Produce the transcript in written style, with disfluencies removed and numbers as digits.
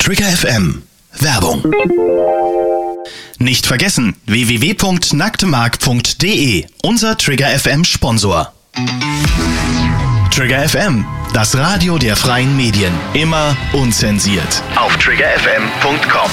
Trigger FM. Werbung. Nicht vergessen, www.nacktemark.de, unser Trigger FM Sponsor. Trigger FM, das Radio der freien Medien. Immer unzensiert. Auf triggerfm.com.